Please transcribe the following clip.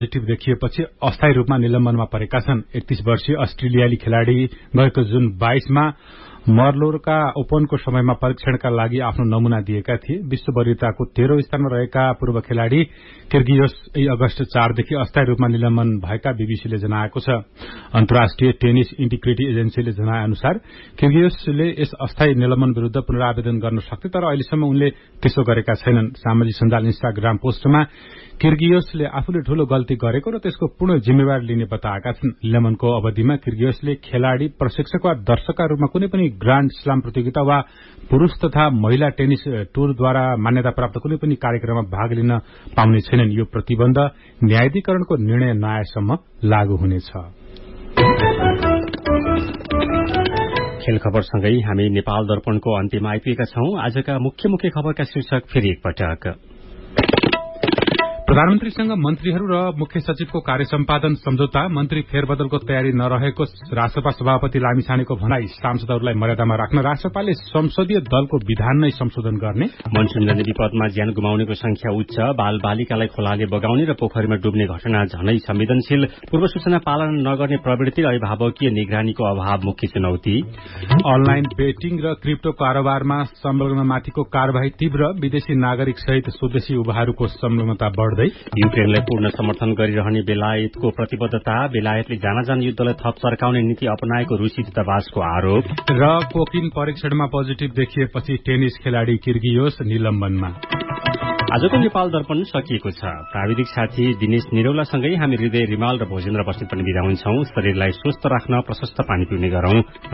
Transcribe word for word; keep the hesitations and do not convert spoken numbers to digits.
Positive देखिएपछि अस्थायी रूपमा निलम्बनमा परेका छन्। एकतीस वर्षीय अस्ट्रेलियाली खेलाड़ी गएको जुन बाइसमा मर्लोरका ओपनको समयमा परीक्षणका लागि आफ्नो नमूना दिएका थिए। विश्व वरियताको तेह्रौं स्थानमा रहेका पूर्व खेलाड़ी किर्गियोस यही अगस्त चारदेखि अस्थायी रूपमा निलम्बन भएका बीबीसीले जनाएको छ। अन्तर्राष्ट्रिय टेनिस इन्टिग्रिटी एजेन्सीले जनाए अनुसार किर्गियोसले यस अस्थायी निलम्बन विरूद्ध पुनरावेदन गर्न सक्थे, तर अहिलेसम्म उनले त्यसो गरेका छैनन्। सामाजिक सञ्जाल इन्स्टाग्राम पोस्टमा किर्गियोसले आफूले ठूलो गल्ती गरेको र त्यसको पूर्ण जिम्मेवारी लिने बताएका छन्। निलम्बनको अवधिमा किर्गियोसले खेलाड़ी, प्रशिक्षक वा दर्शकका रूपमा कुनै पनि ग्रान्ड स्लाम प्रतियोगिता वा पुरूष तथा महिला टेनिस टूरद्वारा मान्यता प्राप्त कुनै पनि कार्यक्रममा भाग लिन पाउने छैनन्। यो प्रतिबन्ध न्यायाधिकरणको निर्णय नआएसम्म लागू हुनेछ। खेल खबरसँगै हामी नेपाल दर्पणको अन्त्यमा आइपुगेका छौं। आजका मुख्य मुख्य खबरका शीर्षक फेरि एकपटक। प्रधानमन्त्रीसँग मन्त्रीहरू र मुख्य सचिवको कार्य सम्पादन सम्झौता, मन्त्री फेरबदलको तयारी नरहेको राष्ट्रपा सभापति लामिछानेको भनाई, सांसदहरूलाई मर्यादामा राख्न राष्ट्रपाले संसदीय दलको विधान नै संशोधन गर्ने, मनसूनजन्य विपदमा ज्यान गुमाउनेको संख्या उच्च, बाल बालिकालाई खोलाले बगाउने र पोखरीमा डुब्ने घटना झनै संवेदनशील, पूर्व सूचना पालन नगर्ने प्रवृत्ति र अभिभावकीय निगरानीको अभाव मुख्य चुनौती, अनलाइन बेटिङ र क्रिप्टो कारोबारमा संलग्नमाथिको कार्यवाही तीव्र, विदेशी नागरिक सहित स्वदेशी युवाहरूको संलग्नता बढ्दै, युक्रेनलाई पूर्ण समर्थन गरिरहने बेलायतको प्रतिबद्धता, बेलायतले जानाजान युद्धलाई थप चर्काउने नीति अपनाएको रूसी दूतावासको आरोप र कोकिन परीक्षणमा पोजिटिभ देखिएपछि टेनिस खेलाड़ी किर्गियोस निलम्बनमा। आजको नेपाल दर्पण सकिएको छ। प्राविधिक साथी दिनेश निरौलासँगै हामी हृदय रिमाल र भोजेन्द्र बस्नेत पनि बिदा हुन्छौं। शरीरलाई स्वस्थ राख्न प्रशस्त पानी पिउने गरौं।